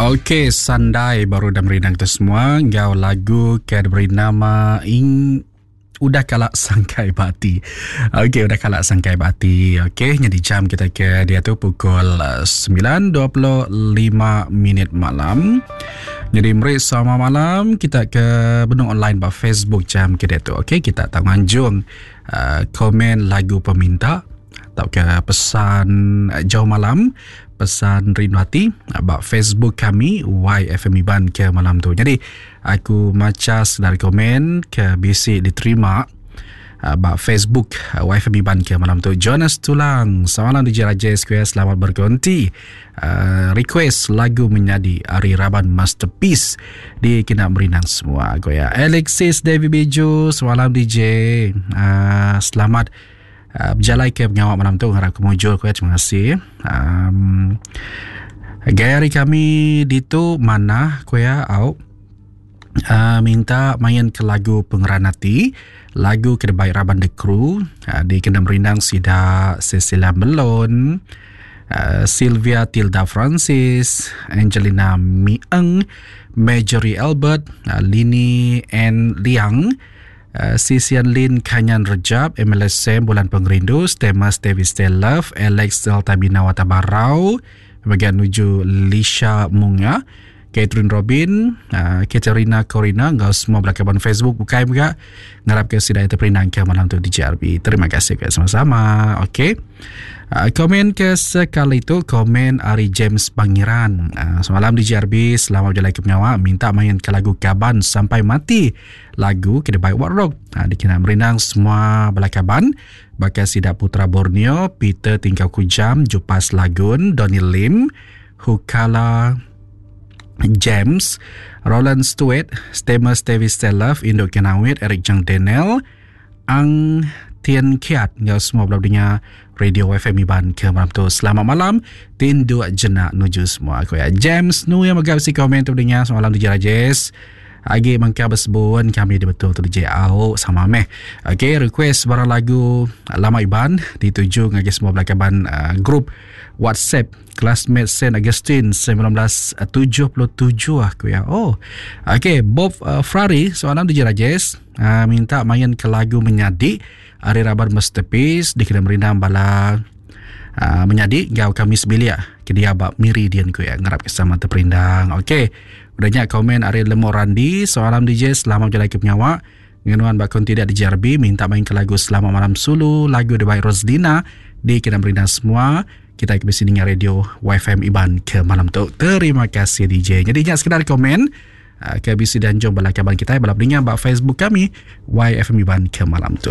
Okey, Sandai baru dah merinang kita semua. Gau lagu ke beri nama Udah Kalak Sangkai Bati. Okey, Udah Kalak Sangkai Bati. Okey, jadi jam kita ke dia tu pukul 9.25 malam. Jadi meri sama malam kita ke benung online ba Facebook jam ke dia tu. Okey, kita tak manjung komen lagu peminta atau ke pesan jauh malam, pesan rindu hati about Facebook kami YFM Iban ke malam tu. Jadi aku macas dari komen ke bisi diterima about Facebook YFM Iban ke malam tu. Jonas Tulang, semalam DJ Raja Square, selamat berganti. Request lagu menjadi Ari Raban Masterpiece di Kena Merinang semua. Goya Alexis Devi Beju, semalam DJ. Selamat berjalai ke penyawak malam tu. Harap kemujur ko ya. Terima kasih. Gaya hari kami di tu mana ko ya au minta main ke lagu Pengeranati, lagu Kedebaik Raban The Crew di Kena Merinang Sida Cecilia Melon, Sylvia Tilda Francis, Angelina Mieng, Marjorie Albert, Lini N Liang, Sisian Lin Kanyan Rejab, MLSM Bulan Pengerindu, Stemas Davis Love, Alex Delta Binawata Barau, bagian nuju Lisha Munga, Catherine Robin, Katerina Corina, ngau semua belakaban Facebook bukai juga. Ngarap ke sidai terperinang ke malam tu di JRB. Terima kasih ke sama-sama. Okey. Komen ke sekali itu komen Ari James Pangeran. Semalam di JRB selama berjalan ke penyawa minta main ke lagu Kaban Sampai Mati, lagu Kedebaik Warrock. Di Kena Merinang semua belakaban bakal Sidak Putra Borneo, Peter Tingkau Kujam, Jupas Lagun, Donny Lim, Hukala James, Roland Stewart, Stemus Davis Love, Induk Kenawit, Eric Jang Daniel, Ang Tien Kiat, ngau semua belabdinya Radio FM Iban ke malam tu. Selamat malam, tindu jenak nuju semua. Aku ya James nu yang magap si komen tu dinya semalam di Jerajes. Agi mangka bersebun kami di betul tu DJ Au sama meh. Okey, request barang lagu Lama Iban dituju ngagi semua belakaban grup WhatsApp Classmate Saint Augustine 1977 aku ya. Oh. Okey, Bob Frari semalam di Jerajes minta main ke lagu Menyadi Ari Raban Masterpiece di Kena Merinang bala Menyadi gau Kamis Belia ke dia bab Miridian ku ya ngarap kesama terperindang. Okey, udahnya komen Ari Lemor Randi semalam DJ selamat berjalan ke penyawa ngenuan bakon tidak di JRB minta main ke lagu Selamat Malam Sulu, lagu The Baik Roslina di Kena Merinang semua. Kita ke sini dengan Radio YFM Iban ke malam tu. Terima kasih DJ. Jadi jangan sekedar komen ke BC dan jom balakaban kita balap dengan Facebook kami YFM Iban ke malam tu.